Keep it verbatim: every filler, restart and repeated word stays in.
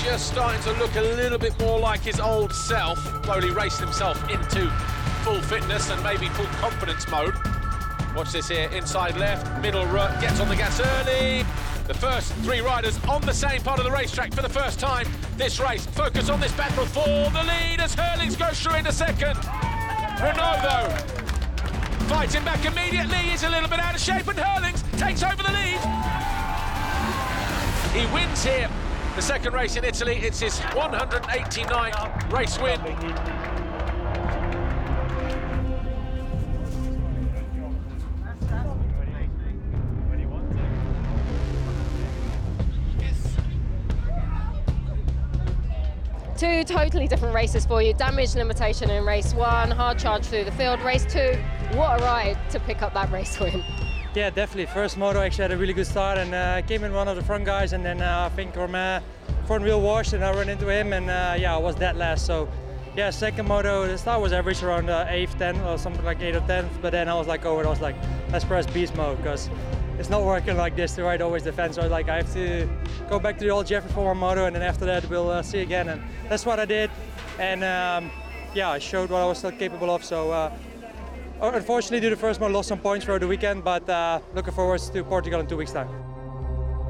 just starting to look a little bit more like his old self, slowly racing himself into full fitness and maybe full confidence mode. Watch this here, inside left, middle right, gets on the gas early. The first three riders on the same part of the racetrack for the first time this race. Focus on this battle for the lead as Herlings goes through into second. Renault, though, fighting back immediately. He's a little bit out of shape, and Herlings takes over the lead. He wins here the second race in Italy. It's his one hundred eighty-ninth race win. Two totally different races for you. Damage limitation in race one, hard charge through the field. Race two, what a ride to pick up that race win. Yeah, definitely. First moto actually had a really good start and uh, came in one of the front guys, and then uh, I think Romain front wheel washed and I ran into him, and uh, yeah, I was dead last. So yeah, second moto, the start was average around uh, eighth, tenth or something like eighth or tenth, but then I was like, oh, and I was like, let's press beast mode, because it's not working like this to ride always defense. So like I have to go back to the old Jeffrey Former moto, and then after that we'll uh, see again, and that's what I did. And um, yeah, I showed what I was still capable of. So uh, unfortunately, did the first moto, lost some points for the weekend, but uh, looking forward to Portugal in two weeks' time.